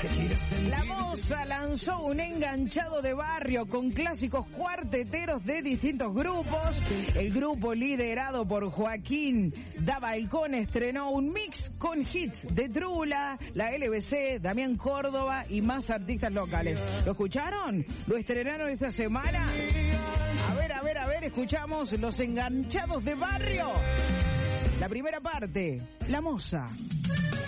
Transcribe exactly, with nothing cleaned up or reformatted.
La Moza lanzó un enganchado de barrio con clásicos cuarteteros de distintos grupos. El grupo liderado por Joaquín Dabalcón estrenó un mix con hits de Trula, la L B C, Damián Córdoba y más artistas locales. ¿Lo escucharon? ¿Lo estrenaron esta semana? A ver, a ver, a ver, escuchamos los enganchados de barrio. La primera parte, La Moza.